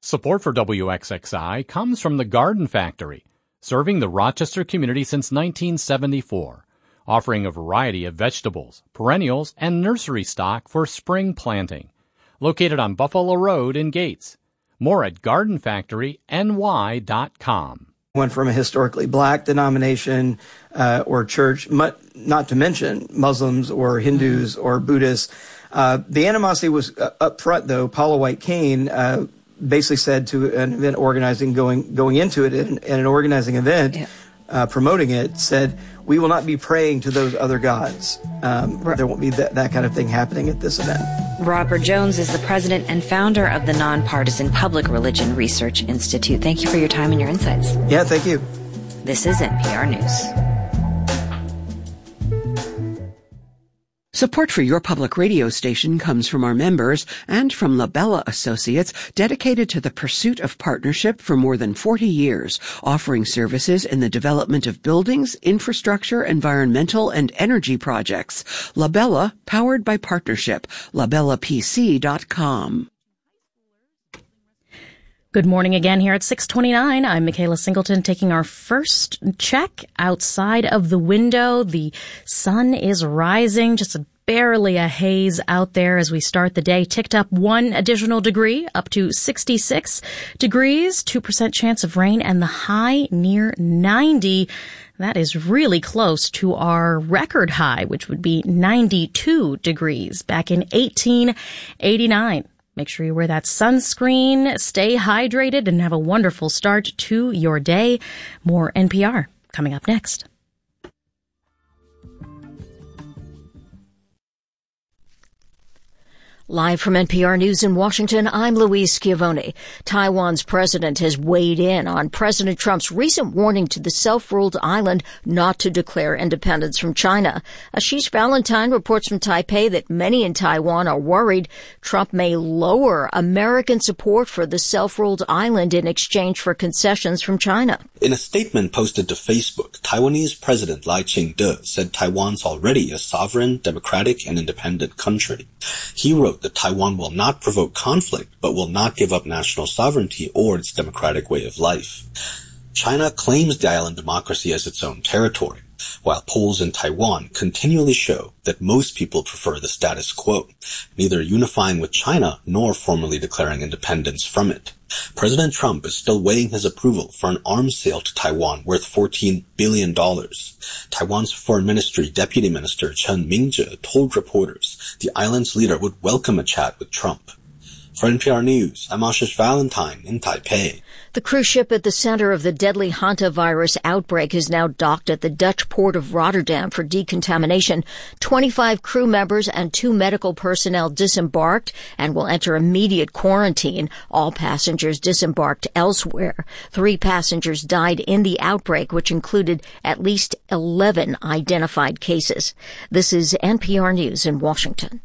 Support for WXXI comes from the Garden Factory, serving the Rochester community since 1974, offering a variety of vegetables, perennials, and nursery stock for spring planting. Located on Buffalo Road in Gates. More at gardenfactoryny.com. Went from a historically black denomination or church, not to mention Muslims or Hindus or Buddhists. The animosity was up front, though. Paula White Cain basically said to an event organizing going into it, and an organizing event, promoting it, said, "We will not be praying to those other gods." There won't be that kind of thing happening at this event. Robert Jones is the president and founder of the Nonpartisan Public Religion Research Institute. Thank you for your time and your insights. Yeah, thank you. This is NPR News. Support for your public radio station comes from our members and from Labella Associates, dedicated to the pursuit of partnership for more than 40 years, offering services in the development of buildings, infrastructure, environmental, and energy projects. Labella, powered by partnership. LabellaPC.com. Good morning again here at 6:29. I'm Michaela Singleton taking our first check outside of the window. The sun is rising, just barely a haze out there as we start the day. Ticked up 1 additional degree, up to 66 degrees, 2% chance of rain, and the high near 90. That is really close to our record high, which would be 92 degrees back in 1889. Make sure you wear that sunscreen, stay hydrated, and have a wonderful start to your day. More NPR coming up next. Live from NPR News in Washington, I'm Louise Schiavone. Taiwan's president has weighed in on President Trump's recent warning to the self-ruled island not to declare independence from China. Ashish Valentine reports from Taipei that many in Taiwan are worried Trump may lower American support for the self-ruled island in exchange for concessions from China. In a statement posted to Facebook, Taiwanese President Lai Ching-te said Taiwan's already a sovereign, democratic, and independent country. He wrote that Taiwan will not provoke conflict, but will not give up national sovereignty or its democratic way of life. China claims the island democracy as its own territory, while polls in Taiwan continually show that most people prefer the status quo, neither unifying with China nor formally declaring independence from it. President Trump is still weighing his approval for an arms sale to Taiwan worth $14 billion. Taiwan's Foreign Ministry Deputy Minister Chen Mingzhe told reporters the island's leader would welcome a chat with Trump. For NPR News, I'm Ashish Valentine in Taipei. The cruise ship at the center of the deadly hantavirus outbreak is now docked at the Dutch port of Rotterdam for decontamination. 25 crew members and 2 medical personnel disembarked and will enter immediate quarantine. All passengers disembarked elsewhere. 3 passengers died in the outbreak, which included at least 11 identified cases. This is NPR News in Washington.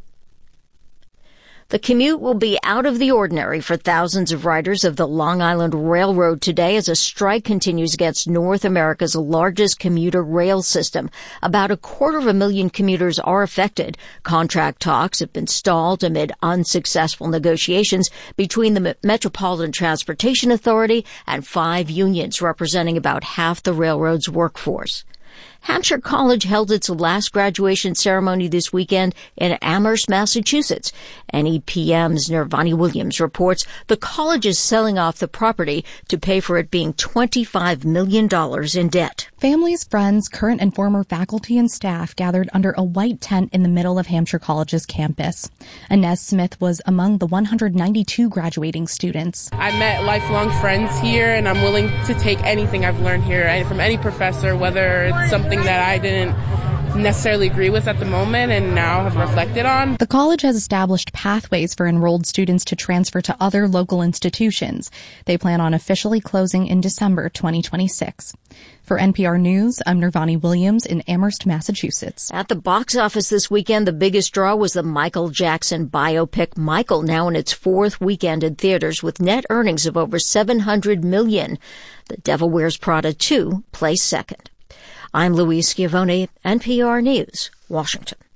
The commute will be out of the ordinary for thousands of riders of the Long Island Railroad today as a strike continues against North America's largest commuter rail system. About 250,000 commuters are affected. Contract talks have been stalled amid unsuccessful negotiations between the Metropolitan Transportation Authority and 5 unions representing about half the railroad's workforce. Hampshire College held its last graduation ceremony this weekend in Amherst, Massachusetts. NEPM's Nirvani Williams reports the college is selling off the property to pay for it being $25 million in debt. Families, friends, current and former faculty and staff gathered under a white tent in the middle of Hampshire College's campus. Inez Smith was among the 192 graduating students. I met lifelong friends here, and I'm willing to take anything I've learned here from any professor, whether it's something that I didn't necessarily agree with at the moment and now have reflected on. The college has established pathways for enrolled students to transfer to other local institutions. They plan on officially closing in December 2026. For NPR News, I'm Nirvani Williams in Amherst, Massachusetts. At the box office this weekend, the biggest draw was the Michael Jackson biopic Michael, now in its 4th weekend in theaters with net earnings of over $700 million. The Devil Wears Prada 2 placed second. I'm Louise Schiavone, NPR News, Washington.